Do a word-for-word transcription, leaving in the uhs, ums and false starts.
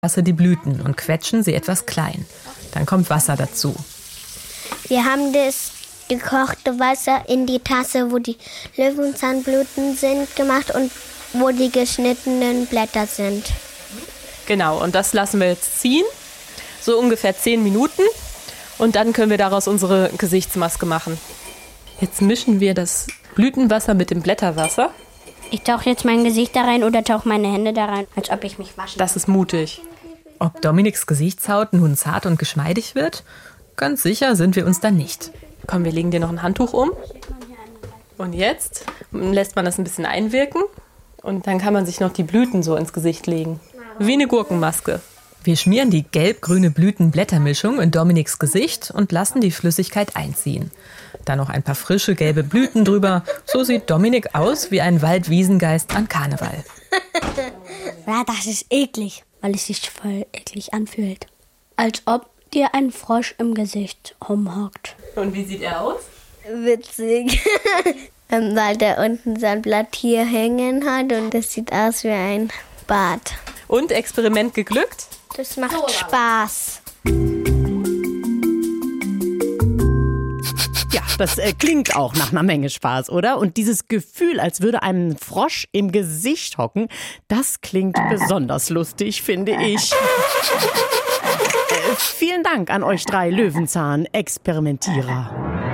Tasse die Blüten und quetschen sie etwas klein. Dann kommt Wasser dazu. Wir haben das gekochte Wasser in die Tasse, wo die Löwenzahnblüten sind, gemacht und wo die geschnittenen Blätter sind. Genau, und das lassen wir jetzt ziehen, so ungefähr zehn Minuten. Und dann können wir daraus unsere Gesichtsmaske machen. Jetzt mischen wir das Blütenwasser mit dem Blätterwasser. Ich tauche jetzt mein Gesicht da rein oder tauche meine Hände da rein, als ob ich mich wasche. Das ist mutig. Ob Dominiks Gesichtshaut nun zart und geschmeidig wird? Ganz sicher sind wir uns da nicht. Komm, wir legen dir noch ein Handtuch um. Und jetzt lässt man das ein bisschen einwirken. Und dann kann man sich noch die Blüten so ins Gesicht legen. Wie eine Gurkenmaske. Wir schmieren die gelb-grüne Blüten-Blättermischung in Dominiks Gesicht und lassen die Flüssigkeit einziehen. Dann noch ein paar frische gelbe Blüten drüber. So sieht Dominik aus wie ein Waldwiesengeist an Karneval. Ja, das ist eklig, weil es sich voll eklig anfühlt. Als ob dir ein Frosch im Gesicht rumhockt. Und wie sieht er aus? Witzig, weil der unten sein Blatt hier hängen hat und das sieht aus wie ein Bart. Und Experiment geglückt? Das macht Spaß. Ja, das äh, klingt auch nach einer Menge Spaß, oder? Und dieses Gefühl, als würde einem ein Frosch im Gesicht hocken, das klingt besonders lustig, finde ich. äh, vielen Dank an euch drei Löwenzahn-Experimentierer.